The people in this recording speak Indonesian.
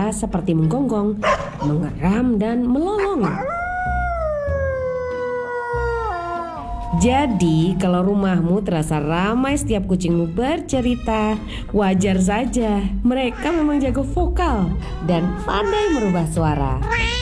bersuara seperti menggonggong, mengeram, dan melolong. Jadi kalau rumahmu terasa ramai setiap kucingmu bercerita, wajar saja. Mereka memang jago vokal dan pandai merubah suara.